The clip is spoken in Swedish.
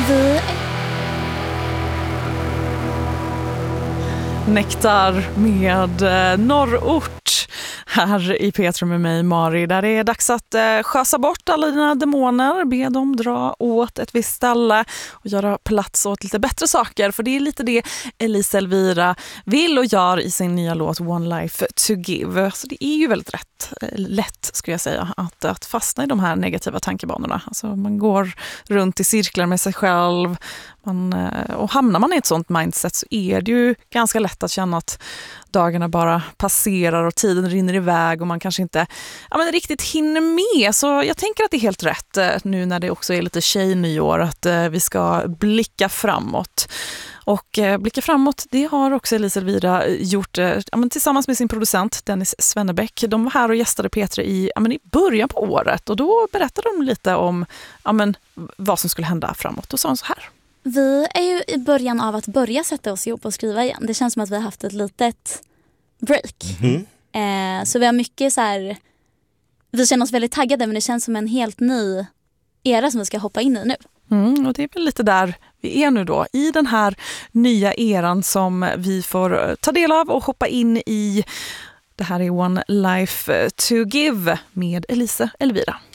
Vi Nektar med Norrort här i Petra med mig, Mari, där det är dags att skösa bort alla dina demoner, be dem dra åt ett visst ställe och göra plats åt lite bättre saker, för det är lite det Elisa Elvira vill och gör i sin nya låt One Life to Give. Så det är ju väldigt lätt skulle jag säga att fastna i de här negativa tankebanorna. Alltså man går runt i cirklar med sig själv, och hamnar man i ett sånt mindset så är det ju ganska lätt att känna att dagarna bara passerar och tiden rinner iväg och man kanske inte riktigt hinner med. Så jag tänker att det är helt rätt nu när det också är lite tjejnyår att vi ska blicka framåt. Och blicka framåt, det har också Elisa Elvira gjort tillsammans med sin producent Dennis Svennebäck. De var här och gästade Petra i början på året och då berättade de lite om vad som skulle hända framåt och sa så här. Vi är ju i början av att börja sätta oss ihop och skriva igen. Det känns som att vi har haft ett litet break. Så vi har mycket så här. Vi känner oss väldigt taggade, men det känns som en helt ny era som vi ska hoppa in i nu. Och det är väl lite där vi är nu då, i den här nya eran som vi får ta del av och hoppa in i. Det här är One Life to Give med Elisa Elvira.